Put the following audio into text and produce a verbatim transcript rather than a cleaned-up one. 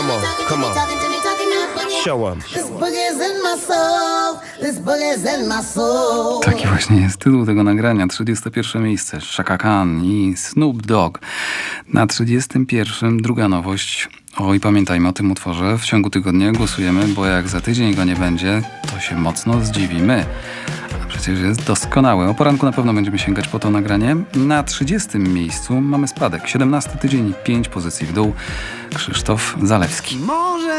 Come on, come on. Show 'em. Taki właśnie jest tytuł tego nagrania. trzydzieste pierwsze miejsce. Chaka Khan i Snoop Dogg. Na trzydziestym pierwszym druga nowość. Oj, pamiętajmy o tym utworze. W ciągu tygodnia głosujemy, bo jak za tydzień go nie będzie, to się mocno zdziwimy. A przecież jest doskonały. O poranku na pewno będziemy sięgać po to nagranie. Na trzydziestym miejscu mamy spadek. siedemnasty tydzień i pięć pozycji w dół. Krzysztof Zalewski. Może